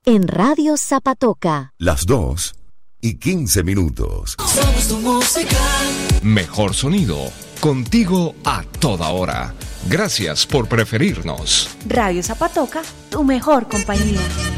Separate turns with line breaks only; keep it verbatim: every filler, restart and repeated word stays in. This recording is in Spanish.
en Radio Zapatoca.
Las dos y quince minutos.
Somos tu música.
Mejor sonido, contigo a toda hora. Gracias por preferirnos.
Radio Zapatoca, tu mejor compañía.